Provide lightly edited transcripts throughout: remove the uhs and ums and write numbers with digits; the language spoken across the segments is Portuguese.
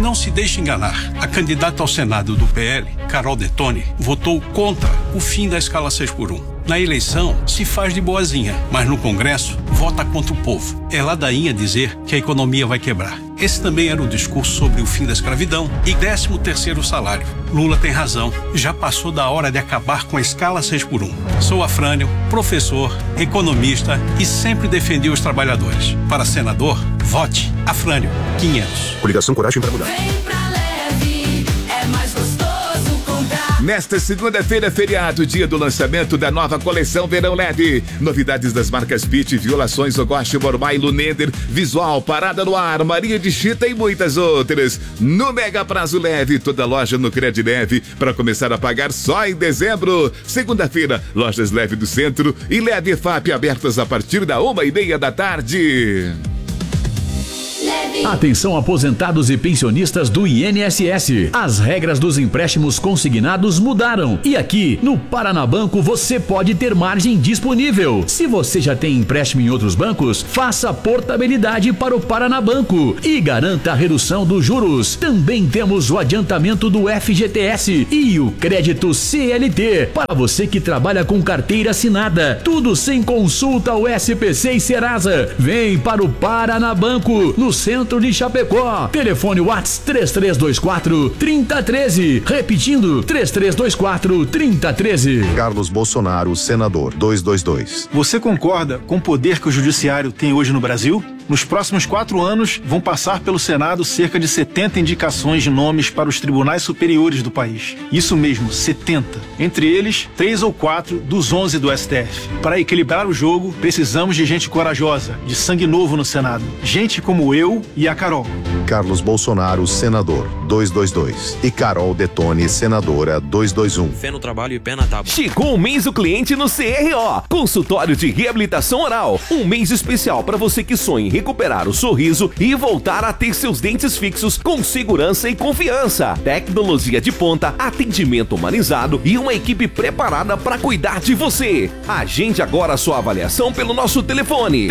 Não se deixe enganar. A candidata ao Senado do PL, Carol Detoni, votou contra o fim da escala 6x1. Na eleição, se faz de boazinha, mas no Congresso, vota contra o povo. É ladainha dizer que a economia vai quebrar. Esse também era o discurso sobre o fim da escravidão e 13º salário. Lula tem razão. Já passou da hora de acabar com a escala 6x1. Sou Afrânio, professor, economista e sempre defendi os trabalhadores. Para senador, vote Afrânio 500. Coligação Coragem para Mudar. Nesta segunda-feira, feriado, dia do lançamento da nova coleção Verão Leve. Novidades das marcas Pitty, Violações, Ogoshi, Mormai, Lunender, Visual, Parada no Ar, Maria de Chita e muitas outras. No Mega Prazo Leve, toda loja no Cred Leve para começar a pagar só em dezembro. Segunda-feira, lojas Leve do Centro e Leve FAP abertas a partir da 1h30 da tarde. Atenção, aposentados e pensionistas do INSS. As regras dos empréstimos consignados mudaram. E aqui, no Paranabanco, você pode ter margem disponível. Se você já tem empréstimo em outros bancos, faça portabilidade para o Paranabanco e garanta a redução dos juros. Também temos o adiantamento do FGTS e o crédito CLT para você que trabalha com carteira assinada. Tudo sem consulta ao SPC e Serasa. Vem para o Paranabanco, no centro de Chapecó. Telefone WhatsApp 3324-3013. Repetindo, 3324-3013. Carlos Bolsonaro, senador, 222. Você concorda com o poder que o judiciário tem hoje no Brasil? Nos próximos 4 anos, vão passar pelo Senado cerca de 70 indicações de nomes para os tribunais superiores do país. Isso mesmo, 70. Entre eles, 3 ou 4 dos 11 do STF. Para equilibrar o jogo, precisamos de gente corajosa, de sangue novo no Senado. Gente como eu e a Carol. Carlos Bolsonaro, senador, 222. E Carol Detoni, senadora, 221. Fé no trabalho e pé na tábua. Chegou o mês do cliente no CRO, consultório de reabilitação oral. Um mês especial para você que sonha em recuperar o sorriso e voltar a ter seus dentes fixos com segurança e confiança. Tecnologia de ponta, atendimento humanizado e uma equipe preparada para cuidar de você. Agende agora a sua avaliação pelo nosso telefone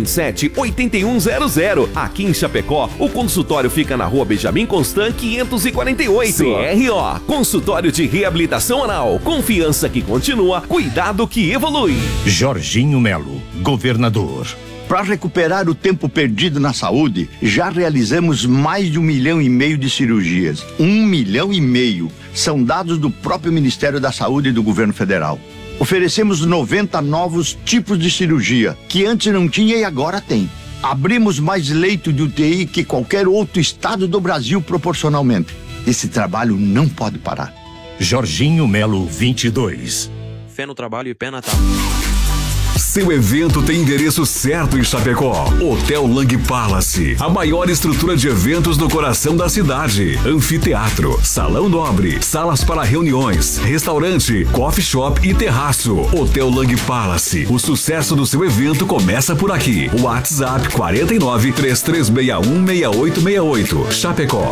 3027-8100. Aqui em Chapecó, o consultório fica na Rua Benjamin Constant 548. CRO, consultório de reabilitação oral. Confiança que continua, cuidado que evolui. Jorginho Melo, governador. Para recuperar o tempo perdido na saúde, já realizamos mais de 1,5 milhão de cirurgias. 1,5 milhão. São dados do próprio Ministério da Saúde e do Governo Federal. Oferecemos 90 novos tipos de cirurgia, que antes não tinha e agora tem. Abrimos mais leito de UTI que qualquer outro estado do Brasil proporcionalmente. Esse trabalho não pode parar. Jorginho Melo, 22. Fé no trabalho e pé na tábua. Seu evento tem endereço certo em Chapecó. Hotel Lang Palace, a maior estrutura de eventos no coração da cidade. Anfiteatro, salão nobre, salas para reuniões, restaurante, coffee shop e terraço. Hotel Lang Palace, o sucesso do seu evento começa por aqui. WhatsApp 49-3361-6868. Chapecó.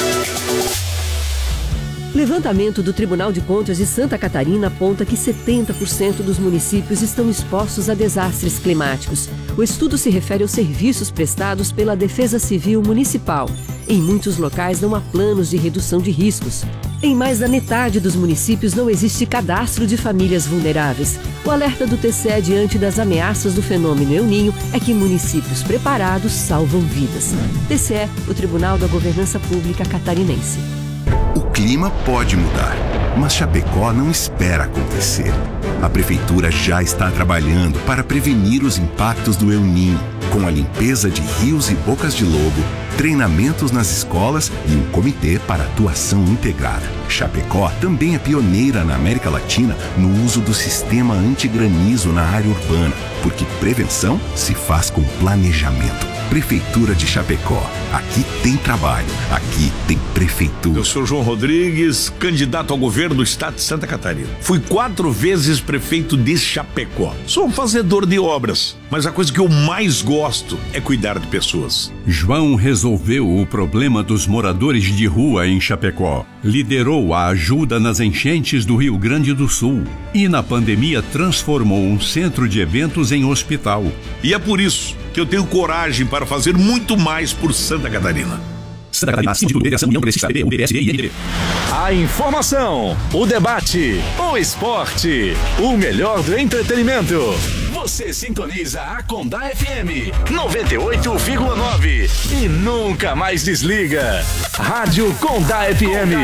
Levantamento do Tribunal de Contas de Santa Catarina aponta que 70% dos municípios estão expostos a desastres climáticos. O estudo se refere aos serviços prestados pela Defesa Civil Municipal. Em muitos locais não há planos de redução de riscos. Em mais da metade dos municípios não existe cadastro de famílias vulneráveis. O alerta do TCE diante das ameaças do fenômeno El Niño é que municípios preparados salvam vidas. TCE, o Tribunal da Governança Pública Catarinense. O clima pode mudar, mas Chapecó não espera acontecer. A Prefeitura já está trabalhando para prevenir os impactos do El Niño, com a limpeza de rios e bocas de lobo, treinamentos nas escolas e um comitê para atuação integrada. Chapecó também é pioneira na América Latina no uso do sistema antigranizo na área urbana, porque prevenção se faz com planejamento. Prefeitura de Chapecó. Aqui tem trabalho, aqui tem prefeitura. Eu sou João Rodrigues, candidato ao governo do estado de Santa Catarina. Fui 4 vezes prefeito de Chapecó. Sou um fazedor de obras, mas a coisa que eu mais gosto é cuidar de pessoas. João resolveu o problema dos moradores de rua em Chapecó. Liderou a ajuda nas enchentes do Rio Grande do Sul e na pandemia transformou um centro de eventos em hospital. E é por isso que eu tenho coragem para fazer muito mais por Santa Catarina. Santa Catarina, Sindicato de Federação, União Progressista, PB, UDSB e MDB. A informação, o debate, o esporte, o melhor do entretenimento. Você sintoniza a Condá FM 98,9 e nunca mais desliga. Rádio Condá FM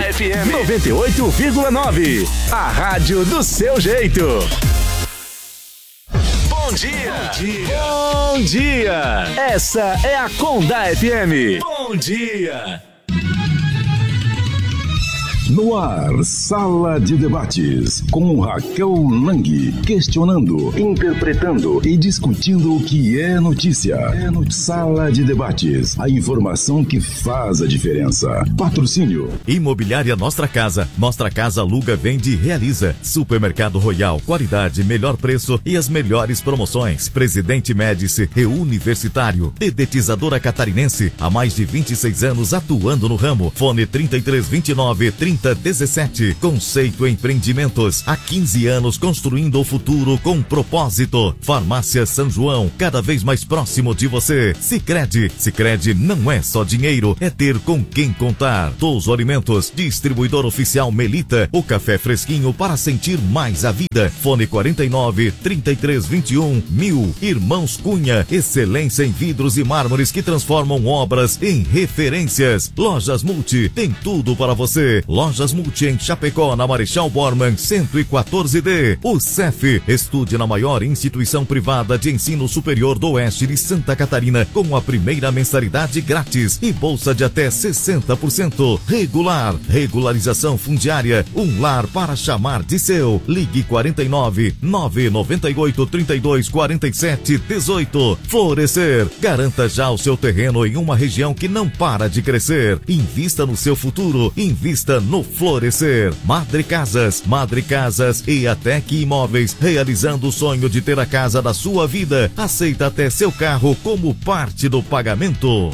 98,9. A rádio do seu jeito. Bom dia. Bom dia. Bom dia. Essa é a Condá FM. Bom dia. No ar, Sala de Debates, com Raquel Lang, questionando, interpretando e discutindo o que é notícia. Sala de Debates, a informação que faz a diferença. Patrocínio. Imobiliária Nostra Casa. Nostra Casa aluga, vende e realiza. Supermercado Royal, qualidade, melhor preço e as melhores promoções. Presidente Médici, Reuniversitário. Dedetizadora Catarinense, há mais de 26 anos atuando no ramo. Fone 3329-3017. Conceito Empreendimentos, há 15 anos construindo o futuro com propósito. Farmácia São João, cada vez mais próximo de você. Sicredi não é só dinheiro, é ter com quem contar. Touso Alimentos, distribuidor oficial Melita, o café fresquinho para sentir mais a vida. Fone 49-3321-1000. Irmãos Cunha, excelência em vidros e mármores que transformam obras em referências. Lojas Multi, tem tudo para você. Lojas Multi em Chapecó, na Marechal Bormann 114D. O CEF, estude na maior instituição privada de ensino superior do oeste de Santa Catarina, com a primeira mensalidade grátis e bolsa de até 60%. Regular, regularização fundiária, um lar para chamar de seu. Ligue 49-998-32-47-18. Florescer, garanta já o seu terreno em uma região que não para de crescer. Invista no seu futuro, invista no Florescer. Madre Casas e Atec Imóveis, realizando o sonho de ter a casa da sua vida. Aceita até seu carro como parte do pagamento.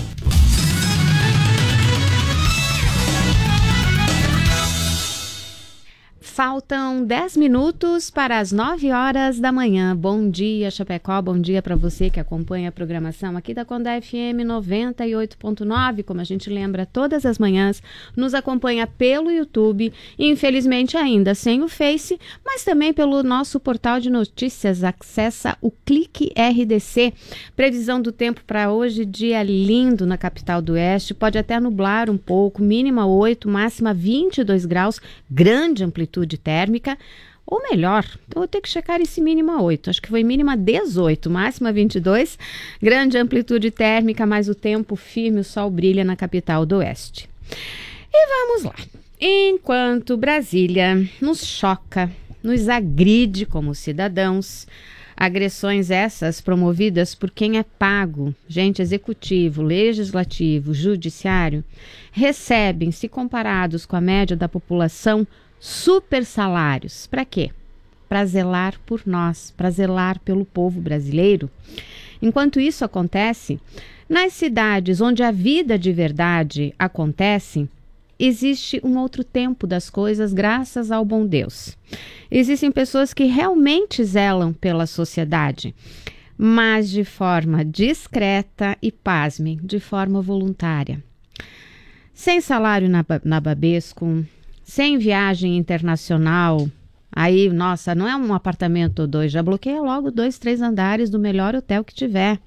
Faltam 10 minutos para as 9 horas da manhã. Bom dia, Chapecó. Bom dia para você que acompanha a programação aqui da Condá FM 98.9. Como a gente lembra, todas as manhãs nos acompanha pelo YouTube. Infelizmente ainda sem o Face, mas também pelo nosso portal de notícias. Acessa o Clique RDC. Previsão do tempo para hoje, dia lindo na capital do Oeste. Pode até nublar um pouco, mínima 8, máxima 22 graus, grande amplitude térmica, ou melhor, então eu vou ter que checar esse mínima 8, acho que foi mínima 18, máxima 22, grande amplitude térmica, mas o tempo firme, o sol brilha na capital do Oeste. E vamos lá, enquanto Brasília nos choca, nos agride como cidadãos, agressões essas promovidas por quem é pago, gente, executivo, legislativo, judiciário, recebem, se comparados com a média da população, super salários. Para quê? Para zelar por nós, para zelar pelo povo brasileiro. Enquanto isso acontece, nas cidades onde a vida de verdade acontece, existe um outro tempo das coisas, graças ao bom Deus. Existem pessoas que realmente zelam pela sociedade, mas de forma discreta e, pasmem, de forma voluntária. Sem salário na Babesco, sem viagem internacional, aí, nossa, não é um apartamento ou dois, já bloqueia logo 2, 3 andares do melhor hotel que tiver.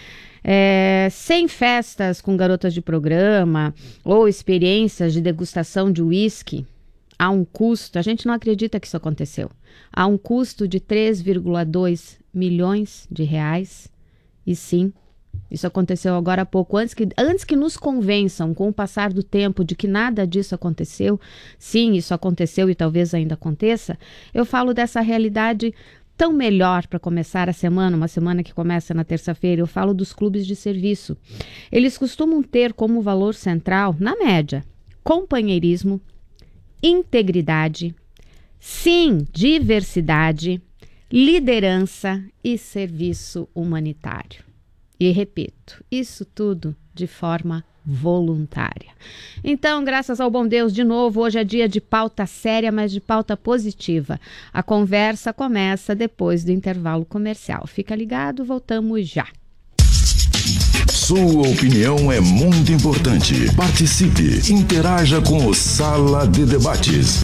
Sem festas com garotas de programa ou experiências de degustação de uísque, há um custo, a gente não acredita que isso aconteceu, há um custo de 3,2 milhões de reais, e sim, isso aconteceu agora há pouco, antes que nos convençam com o passar do tempo de que nada disso aconteceu. Sim, isso aconteceu e talvez ainda aconteça. Eu falo dessa realidade tão melhor para começar a semana, uma semana que começa na terça-feira. Eu falo dos clubes de serviço. Eles costumam ter como valor central, na média, companheirismo, integridade, sim, diversidade, liderança e serviço humanitário. E repito, isso tudo de forma voluntária. Então, graças ao bom Deus, de novo, hoje é dia de pauta séria, mas de pauta positiva. A conversa começa depois do intervalo comercial. Fica ligado, voltamos já. Sua opinião é muito importante. Participe, interaja com o Sala de Debates.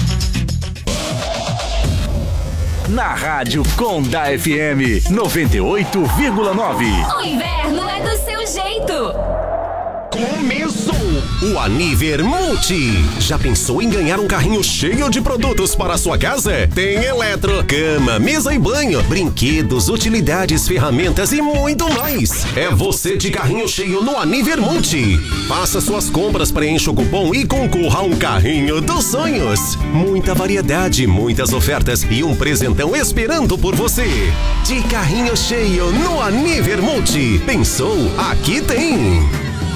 Na Rádio Conda FM 98,9. O inverno é do seu jeito. Começou o Aniver Multi. Já pensou em ganhar um carrinho cheio de produtos para a sua casa? Tem eletro, cama, mesa e banho, brinquedos, utilidades, ferramentas e muito mais. É você de carrinho cheio no Aniver Multi. Faça suas compras, preencha o cupom e concorra a um carrinho dos sonhos. Muita variedade, muitas ofertas e um presentão esperando por você. De carrinho cheio no Aniver Multi. Pensou? Aqui tem.